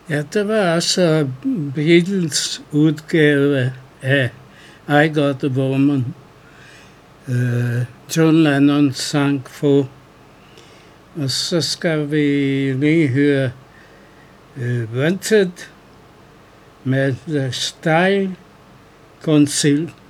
Ja, der var også Beatles udgave af I Got a Woman. John Lennon sang for. Og så skal vi lige høre Wanted med The Style Conceal.